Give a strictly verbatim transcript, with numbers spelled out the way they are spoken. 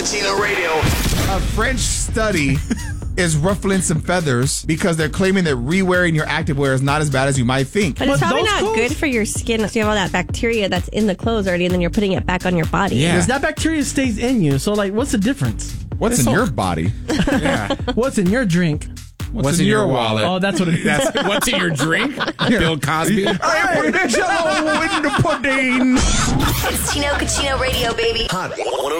Latino Radio. A French study is ruffling some feathers because they're claiming that re-wearing your activewear is not as bad as you might think. But it's But probably those not clothes- good for your skin. So you have all that bacteria that's in the clothes already, and then you're putting it back on your body. Yeah. Because that bacteria stays in you. So, like, what's the difference? What's in your body? Yeah. What's in your drink? What's, What's in your wallet? Oh, that's what it is. That's what's in your drink? Bill Cosby. I put the jello in the pudding. It's Tino Cucino Radio, baby. Hot one oh